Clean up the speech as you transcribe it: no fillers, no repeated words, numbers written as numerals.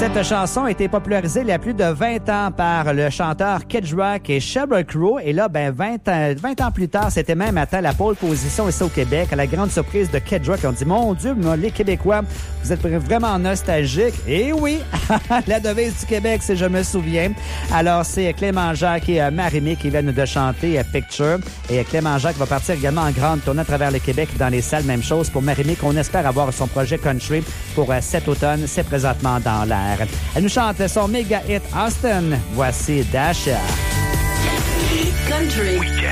Cette chanson a été popularisée il y a plus de 20 ans par le chanteur Kid Rock et Sheryl Crow. Et là, 20 ans plus tard, c'était même atteint la pole position ici au Québec. À la grande surprise de Kid Rock, on dit, mon Dieu, les Québécois, vous êtes vraiment nostalgiques. Et oui, la devise du Québec, c'est je me souviens. Alors, c'est Clément Jacques et Marie-Mé qui viennent de chanter Picture. Et Clément Jacques va partir également en grande tournée à travers le Québec dans les salles. Même chose pour Marie-Mé, qu'on espère avoir son projet country pour cet automne. C'est présentement dans l'air. Elle nous chante son méga hit Austin. Voici Dasha. Country.